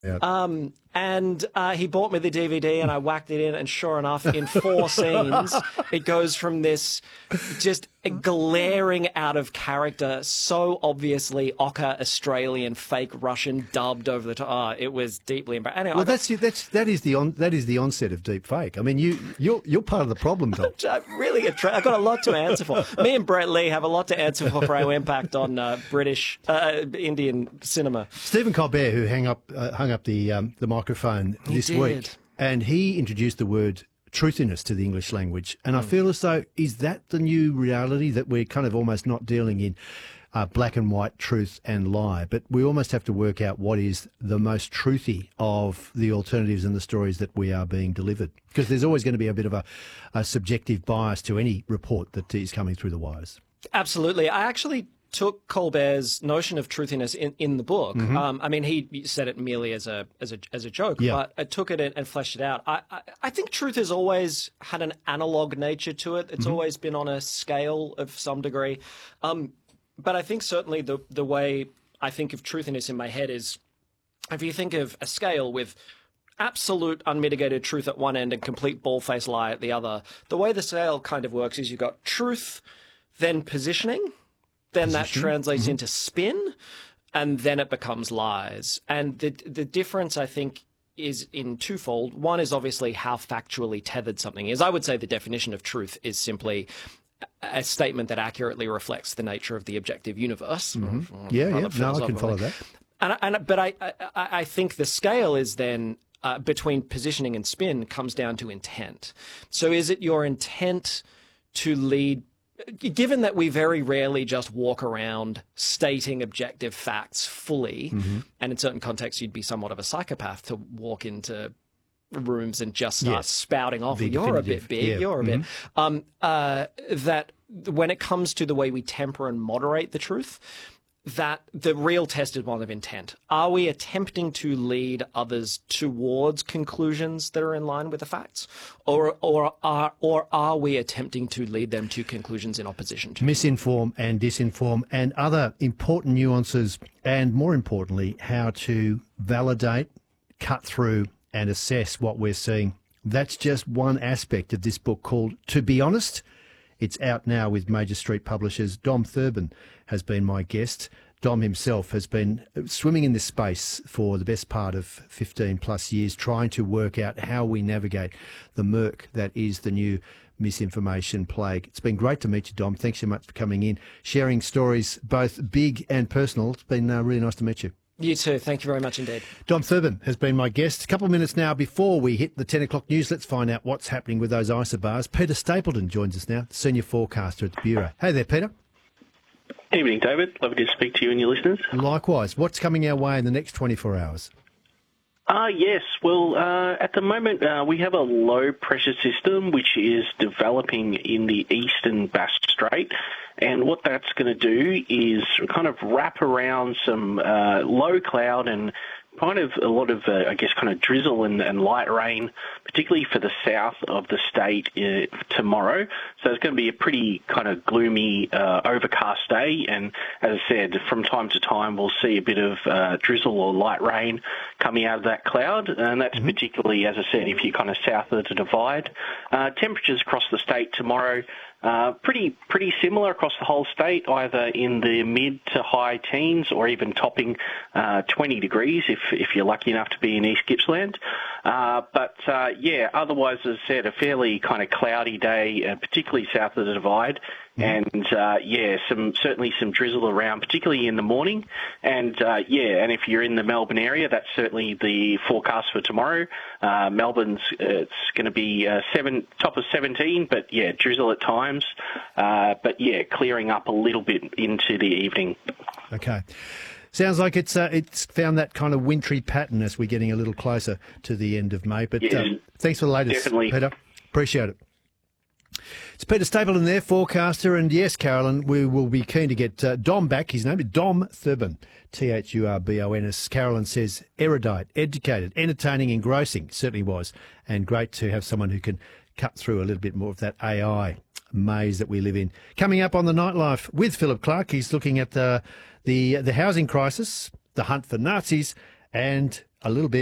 And he bought me the DVD and I whacked it in, and sure enough, in 4 scenes, it goes from this just glaring out of character, so obviously ochre Australian, fake Russian dubbed over the top. Oh, it was deeply embarrassing. Anyway, Well, that is the onset of deep fake. I mean, you're part of the problem, Tom. I've got a lot to answer for. Me and Brett Lee have a lot to answer for our impact on British Indian cinema. Stephen Colbert, who hung up the microphone this week, and he introduced the word truthiness to the English language, and I feel as though, is that the new reality, that we're kind of almost not dealing in black and white truth and lie, but we almost have to work out what is the most truthy of the alternatives and the stories that we are being delivered, because there's always going to be a bit of a subjective bias to any report that is coming through the wires. Absolutely. I actually took Colbert's notion of truthiness in the book. I mean, he said it merely as a joke, but I took it and fleshed it out. I think truth has always had an analog nature to it. It's always been on a scale of some degree. But I think certainly the way I think of truthiness in my head is, if you think of a scale with absolute unmitigated truth at one end and complete bald-faced lie at the other, the way the scale kind of works is you've got truth, then positioning, then that translates into spin, and then it becomes lies. And the difference, I think, is in twofold. One is obviously how factually tethered something is. I would say the definition of truth is simply a statement that accurately reflects the nature of the objective universe. No, I can follow that. But I think the scale is then between positioning and spin comes down to intent. So is it your intent to lead? Given that we very rarely just walk around stating objective facts fully, and in certain contexts you'd be somewhat of a psychopath to walk into rooms and just start spouting off, you're a bit big, you're a bit... that when it comes to the way we temper and moderate the truth, that the real test is one of intent. Are we attempting to lead others towards conclusions that are in line with the facts, or are we attempting to lead them to conclusions in opposition to misinform and disinform, and other important nuances, and more importantly, how to validate, cut through, and assess what we're seeing? That's just one aspect of this book called To Be Honest. It's out now with Major Street Publishers. Dom Thurbin has been my guest. Dom himself has been swimming in this space for the best part of 15 plus years, trying to work out how we navigate the murk that is the new misinformation plague. It's been great to meet you, Dom. Thanks so much for coming in, sharing stories both big and personal. It's been really nice to meet you. You too. Thank you very much indeed. Dom Thurbin has been my guest. A couple of minutes now before we hit the 10 o'clock news. Let's find out what's happening with those isobars. Peter Stapleton joins us now, senior forecaster at the Bureau. Hey there, Peter. Evening, David. Lovely to speak to you and your listeners. Likewise. What's coming our way in the next 24 hours? Yes. Well, at the moment, we have a low-pressure system which is developing in the eastern Bass Strait. And what that's going to do is kind of wrap around some low cloud and kind of a lot of, kind of drizzle and light rain, particularly for the south of the state tomorrow. So it's going to be a pretty kind of gloomy, overcast day. And as I said, from time to time, we'll see a bit of drizzle or light rain coming out of that cloud. And that's particularly, as I said, if you're kind of south of the divide. Temperatures across the state tomorrow, pretty similar across the whole state, either in the mid to high teens or even topping 20 degrees if you're lucky enough to be in East Gippsland. Otherwise, as I said, a fairly kind of cloudy day, particularly south of the divide. And certainly some drizzle around, particularly in the morning. And if you're in the Melbourne area, that's certainly the forecast for tomorrow. Melbourne's it's going to be top of 17, but drizzle at times. Clearing up a little bit into the evening. Okay. Sounds like it's found that kind of wintry pattern as we're getting a little closer to the end of May. But thanks for the latest, definitely. Peter. Appreciate it. It's Peter Stapleton there, forecaster, and yes, Carolyn, we will be keen to get Dom back. His name is Dom Thurbin, Thurbon, as Carolyn says, erudite, educated, entertaining, engrossing, certainly was, and great to have someone who can cut through a little bit more of that AI maze that we live in. Coming up on the Nightlife with Philip Clark, he's looking at the housing crisis, the hunt for Nazis, and a little bit